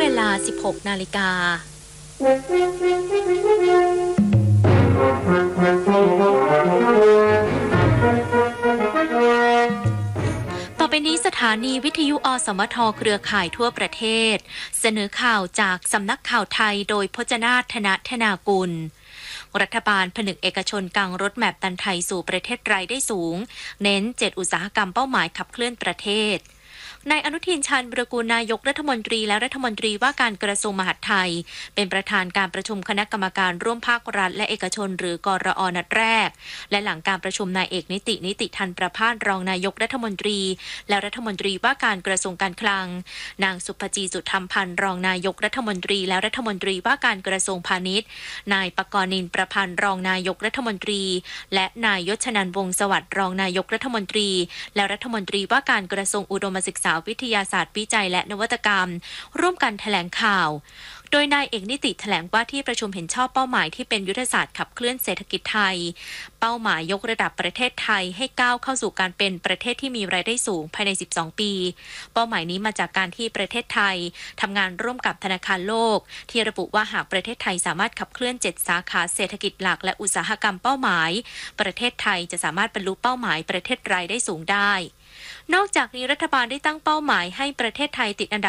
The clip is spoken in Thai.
เวลา 16 นาฬิกาต่อไปนี้สถานีวิทยุอสมทเครือข่ายทั่วประเทศเสนอข่าวจากสำนักข่าวไทยโดยพจนาถ ธนากุลรัฐบาลผนึกเอกชนกางรถแมพตันไทยสู่ประเทศรายได้สูงเน้น7อุตสาหกรรมเป้าหมายขับเคลื่อนประเทศนายอนุทิน ชาญวิรากูลนายกรัฐมนตรีและรัฐมนตรีว่าการกระทรวงมหาดไทยเป็นประธานการประชุมคณะกรรมการร่วมภาครัฐและเอกชนหรือกรอ.นัดแรกและหลังการประชุมนายเอกนิติทันประภาสรองนายกรัฐมนตรีและรัฐมนตรีว่าการกระทรวงการคลังนางสุภจีสุธรรมพันธ์รองนายกรัฐมนตรีและรัฐมนตรีว่าการกระทรวงพาณิชย์นายปกรณ์นินประพันธ์รองนายกรัฐมนตรีและนายยศนันท์วงศ์สวัสดิ์รองนายกรัฐมนตรีและรัฐมนตรีว่าการกระทรวงอุดมศึกษาวิทยาศาสตร์วิจัยและนวัตกรรมร่วมกันแถลงข่าวโดยนายเอกนิติแถลงว่าที่ประชุมเห็นชอบเป้าหมายที่เป็นยุทธศาสตร์ขับเคลื่อนเศรษฐกิจไทยเป้าหมายยกระดับประเทศไทยให้ก้าวเข้าสู่การเป็นประเทศที่มีรายได้สูงภายใน12ปีเป้าหมายนี้มาจากการที่ประเทศไทยทำงานร่วมกับธนาคารโลกที่ระบุว่าหากประเทศไทยสามารถขับเคลื่อน7สาขาเศรษฐกิจหลักและอุตสาหกรรมเป้าหมายประเทศไทยจะสามารถบรรลุเป้าหมายประเทศรายได้สูงได้นอกจากนี้รัฐบาลได้ตั้งเป้าหมายให้ประเทศไทยติดอันดับ